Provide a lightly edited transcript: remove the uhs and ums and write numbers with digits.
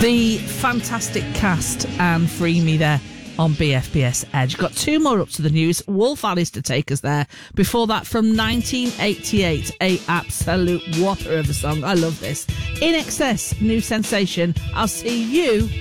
The fantastic cast and Free Me there on BFBS Edge. Got two more up to the news. Wolf Alice to take us there. Before that, from 1988, a absolute whopper of a song. I love this. In Excess, new sensation. I'll see you